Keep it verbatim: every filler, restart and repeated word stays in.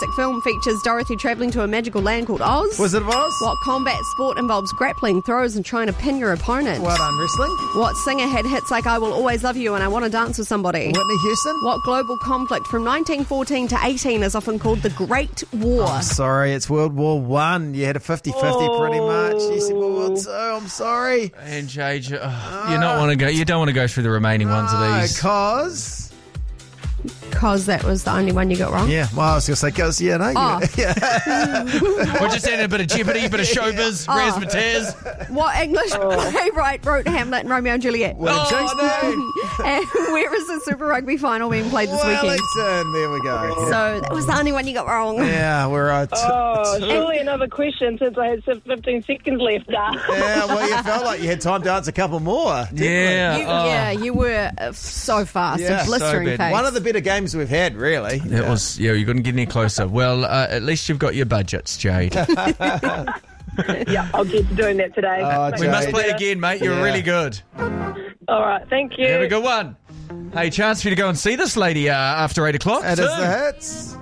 classic film features Dorothy travelling to a magical land called Oz? Was it Oz? What combat sport involves grappling, throws, and trying to pin your opponent? Well done, wrestling. What singer had hits like I Will Always Love You and I Want to Dance with Somebody? Whitney Houston. What global conflict from nineteen fourteen to eighteen is often called the Great War? I'm sorry, it's World War One. You had a fifty-fifty Oh. pretty much. You said World War Two. I'm sorry. And J J, oh, you not want to go. You don't want to go through the remaining ones of these. Because... Because that was the only one you got wrong. Yeah, well, I was going to say, because, yeah, no. Oh. Yeah. We're just adding a bit of Jeopardy, a bit of showbiz, Oh. razzmatazz. What English playwright wrote Hamlet and Romeo and Juliet? William Shakespeare. Oh, And where is the Super Rugby final being played this weekend? Wellington. There we go. So that was the only one you got wrong. Yeah, we're uh, t- Oh, t- surely another question since I had fifteen seconds left. yeah, well, you felt like you had time to answer a couple more. didn't Yeah. You, oh. yeah, you were uh, so fast. Yeah, a blistering so bad. face. One of the better games we've had, really. It was, yeah, you couldn't get any closer. Well, uh, at least you've got your budgets, Jade. Yeah, I'll get to doing that today. Oh, We must Jade. play again, mate. You're Yeah. really good. All right, thank you. Have a good one. Hey, chance for you to go and see this lady uh, after eight o'clock. It is soon. the hits.